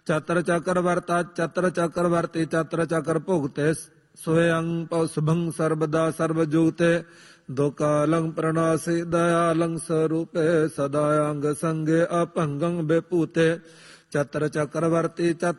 ਚਤਰ ਚਕਰ ਵਰਤਾ ਚਤਰ ਚਕਰ ਵਰਤੇ ਚਤਰ ਚਕਰ ਭੁਗਤੇ ਸੋਇੰ ਪਉ ਸੁਭੰ ਸਰਬਦਾ ਸਰਬ ਜੂਤੇ ਦੁਕਾਲੰ ਪ੍ਰਣਾਸੀ ਦਇਆਲੰ ਸਰੂਪੇ ਸਦਾ ਅੰਗ ਸੰਗੇ ਅਭੰਗੰ ਬੇਪੂਤੇ ਚਤਰ ਚਕਰ ਵਰਤੀ